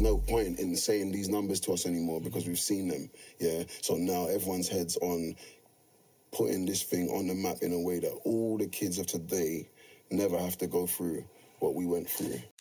no point in saying these numbers to us anymore because we've seen them, yeah? So now everyone's head's on putting this thing on the map in a way that all the kids of today never have to go through what we went through.